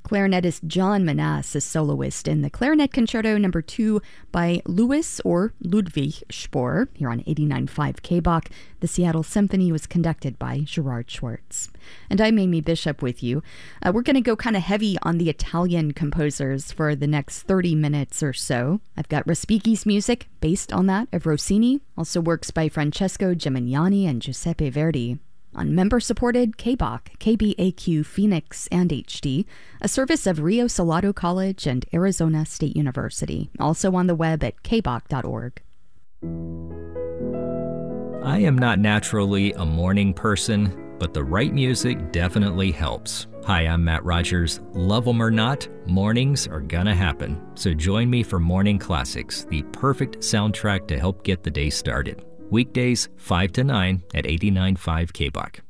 Clarinetist John Manasse is soloist in the Clarinet Concerto No. 2 by Louis or Ludwig Spohr here on 89.5 KBach. The Seattle Symphony was conducted by Gerard Schwartz. And I'm Amy Bishop with you. We're going to go kind of heavy on the Italian composers for the next 30 minutes or so. I've got Respighi's music based on that of Rossini, also works by Francesco Gimignani and Giuseppe Verdi. On member-supported KBach, KBAQ Phoenix and HD, a service of Rio Salado College and Arizona State University, also on the web at kbach.org. I am not naturally a morning person, but the right music definitely helps. Hi, I'm Matt Rogers. Love 'em or not, mornings are gonna happen. So join me for Morning Classics, the perfect soundtrack to help get the day started. Weekdays 5 to 9 at 89.5 KBach.